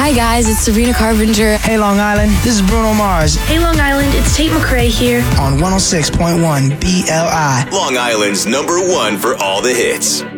Hi guys, it's Sabrina Carpenter. Hey Long Island, this is Bruno Mars Hey Long Island, it's Tate McRae here. on 106.1 BLI. Long Island's #1 for all the hits.